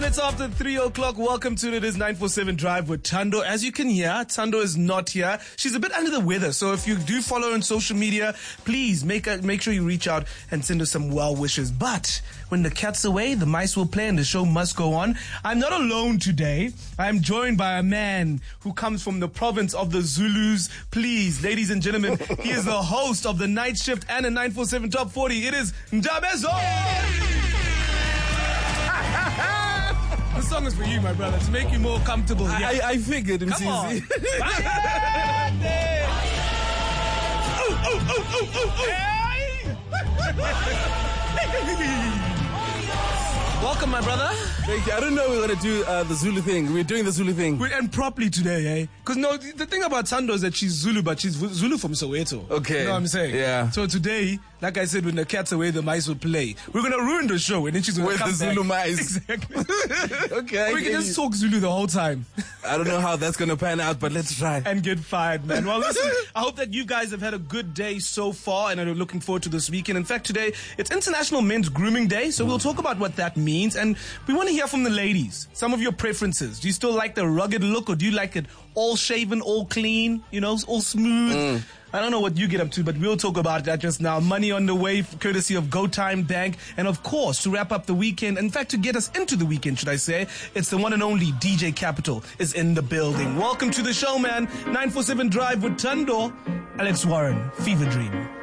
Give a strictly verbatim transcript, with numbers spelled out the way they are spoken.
It's after three o'clock. Welcome to it is nine forty-seven Drive with Thando. As you can hear, Thando is not here. She's a bit under the weather. So if you do follow her on social media, please make a, make sure you reach out and send her some well wishes. But when the cat's away, the mice will play and the show must go on. I'm not alone today. I'm joined by a man who comes from the province of the Zulus. Please, ladies and gentlemen, he is the host of the Night Shift and a nine forty-seven Top forty. It is Ndabezo! This song is for you, my brother, to make you more comfortable. Yeah. I, I figured. Come on. oh, oh, oh, oh, oh. Welcome, my brother. Thank you. I didn't know we were going to do uh, the Zulu thing. We're doing the Zulu thing. We, and properly today, eh? Because no, the thing about Thando is that she's Zulu, but she's Zulu from Soweto. Okay. You know what I'm saying? Yeah. So today, like I said, when the cat's away, the mice will play. We're going to ruin the show, and then she's going to With come the back. Zulu mice. Exactly. Okay. We can just talk Zulu the whole time. I don't know how that's going to pan out, but let's try. And get fired, man. Well, listen, I hope that you guys have had a good day so far and are looking forward to this weekend. In fact, today, it's International Men's Grooming Day, so we'll talk about what that means. And we want to hear from the ladies, some of your preferences. Do you still like the rugged look, or do you like it all shaven, all clean, you know, all smooth? Mm. I don't know what you get up to, but we'll talk about that just now. Money on the way, courtesy of Go Time Bank. And of course, to wrap up the weekend, in fact, to get us into the weekend, should I say, it's the one and only D J Capital is in the building. Welcome to the show, man. nine forty-seven Drive with Thando. Alex Warren, Fever Dream.